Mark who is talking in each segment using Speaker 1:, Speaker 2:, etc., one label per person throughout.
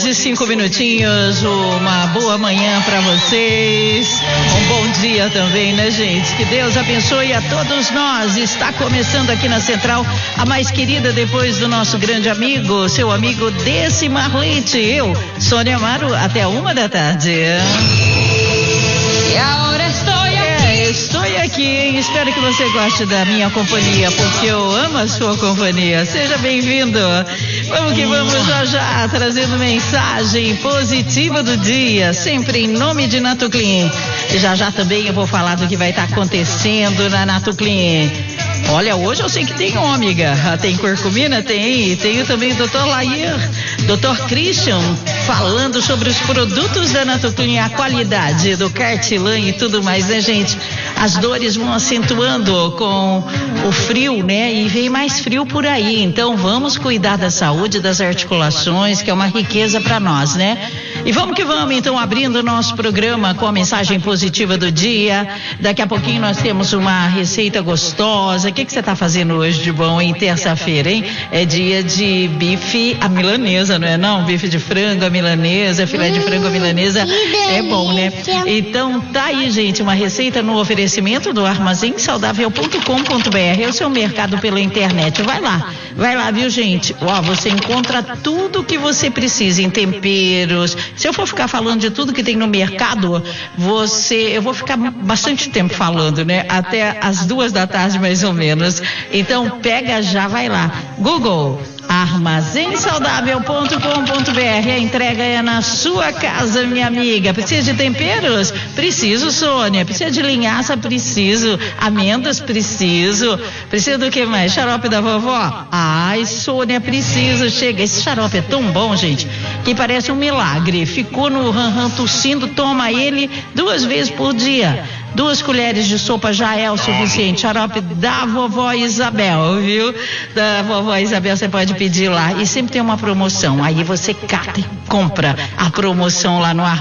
Speaker 1: 11:05, uma boa manhã para vocês, um bom dia também, né, gente? Que Deus abençoe a todos nós. Está começando aqui na Central, a mais querida depois do nosso grande amigo, seu amigo Decimar Leite, eu, Sônia Amaro, até 1h. E agora estou aqui, hein? Espero que você goste da minha companhia, porque eu amo a sua companhia. Seja bem-vindo. Vamos que vamos, já trazendo mensagem positiva do dia, sempre em nome de Natuclean. E já também eu vou falar do que vai estar acontecendo na Natuclean. Olha, hoje eu sei que tem ômega, tem curcumina, tenho também o Dr. Lair, Dr. Christian, falando sobre os produtos da Natuclean, a qualidade do cartilã e tudo mais, né, gente? As dores vão acentuando com o frio, né? E vem mais frio por aí, então vamos cuidar da saúde das articulações, que é uma riqueza para nós, né? E vamos que vamos, então, abrindo o nosso programa com a mensagem positiva do dia. Daqui a pouquinho nós temos uma receita gostosa. O que você está fazendo hoje de bom, em terça-feira, hein? É dia de bife à milanesa, não é não? Bife de frango à milanesa, filé de frango à milanesa, é bom, né? Então tá aí, gente, uma receita no oferecimento do armazensaudável.com.br, é o seu mercado pela internet. Vai lá, viu, gente? Ó, você encontra tudo que você precisa em temperos. Se eu for ficar falando de tudo que tem no mercado, eu vou ficar bastante tempo falando, né? Até as 2h mais ou menos. Então pega já, vai lá. Google, armazensaudável.com.br, a entrega é na sua casa, minha amiga. Precisa de temperos? Preciso, Sônia. Precisa de linhaça? Preciso. Amêndoas? Preciso. Precisa do que mais? Xarope da vovó? Ai, Sônia, preciso. Chega, esse xarope é tão bom, gente, que parece um milagre. Ficou no ran-ran tossindo, toma ele 2 vezes por dia. 2 colheres de sopa já é o suficiente. Xarope da vovó Isabel, viu? Da vovó Isabel, você pode pedir lá. E sempre tem uma promoção. Aí você cata e compra a promoção lá no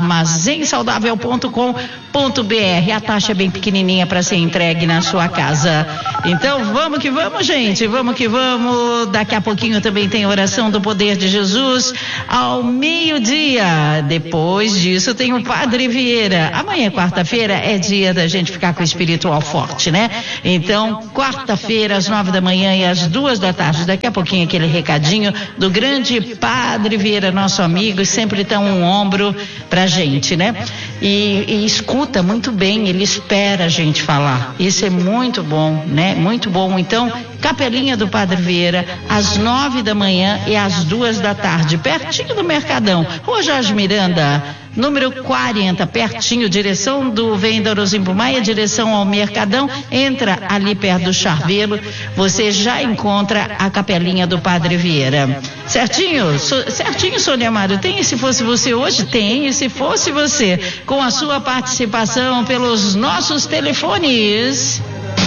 Speaker 1: armazensaudável.com.br. A taxa é bem pequenininha para ser entregue na sua casa. Então vamos que vamos, gente. Vamos que vamos. Daqui a pouquinho também tem oração do poder de Jesus ao 12h. Depois disso tem o Padre Vieira. Amanhã, quarta-feira, é dia da gente ficar com o espiritual forte, né? Então, quarta-feira, às 9h e às 2h. Daqui a pouquinho aquele recadinho do grande Padre Vieira, nosso amigo, sempre dá um ombro pra gente, né? E escuta muito bem, ele espera a gente falar. Isso é muito bom, né? Muito bom. Então, Capelinha do Padre Vieira, às 9h e às 2h, pertinho do Mercadão. Rua Jorge Miranda, número 40, pertinho, direção do Venda Orozimbo Maia, direção ao Mercadão. Entra ali perto do Charvelo, você já encontra a Capelinha do Padre Vieira. Certinho? Certinho, Sônia Amaro. Tem e se fosse você hoje? Tem e se fosse você. Com a sua participação pelos nossos telefones.